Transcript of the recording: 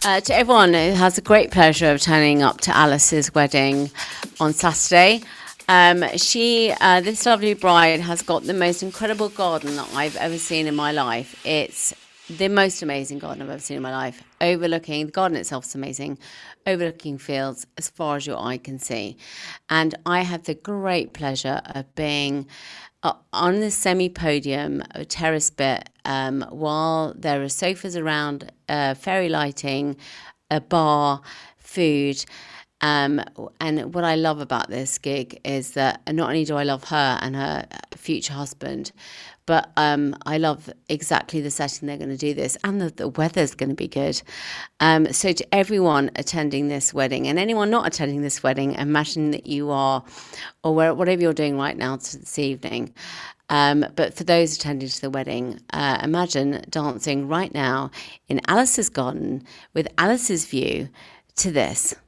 To everyone who has a great pleasure of turning up to Alice's wedding on Saturday. This lovely bride has got the most incredible garden that I've ever seen in my life. It's the most amazing garden I've ever seen in my life. The garden itself is amazing, overlooking fields as far as your eye can see. And I had the great pleasure of being on the semi-podium, a terrace bit, while there are sofas around, fairy lighting, a bar, food. And what I love about this gig is that not only do I love her and her future husband, but I love exactly the setting they're going to do this, and the weather's going to be good. So to everyone attending this wedding, and anyone not attending this wedding, imagine that you are, or whatever you're doing right now this evening. But for those attending to the wedding, imagine dancing right now in Alice's garden with Alice's view to this.